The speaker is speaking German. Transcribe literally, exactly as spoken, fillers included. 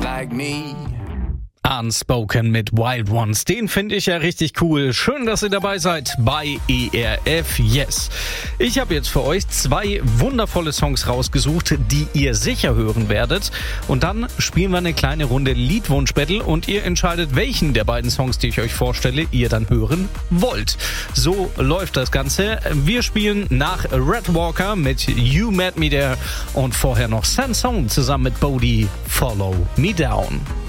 like me. Unspoken mit Wild Ones, den finde ich ja richtig cool. Schön, dass ihr dabei seid bei E R F Yes. Ich habe jetzt für euch zwei wundervolle Songs rausgesucht, die ihr sicher hören werdet. Und dann spielen wir eine kleine Runde Liedwunsch-Battle und ihr entscheidet, welchen der beiden Songs, die ich euch vorstelle, ihr dann hören wollt. So läuft das Ganze. Wir spielen nach Red Walker mit You Met Me There und vorher noch Sansone zusammen mit Bodie, Follow Me Down.